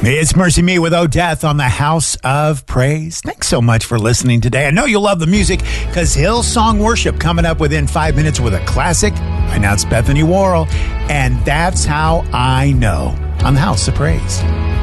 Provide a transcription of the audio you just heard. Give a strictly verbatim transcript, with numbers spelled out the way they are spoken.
It's Mercy Me with Oh Death on the House of Praise. Thanks so much for listening today. I know you'll love the music because Hillsong Worship coming up within five minutes with a classic. Right now it's Bethany Worrell, and That's How I Know on the House of Praise.